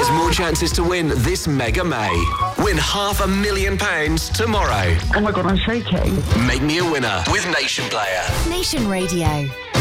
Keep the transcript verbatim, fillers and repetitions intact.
There's more chances to win this Mega May. Win half a million pounds tomorrow. Oh my God, I'm shaking. Make me a winner with Nation Player. Nation Radio.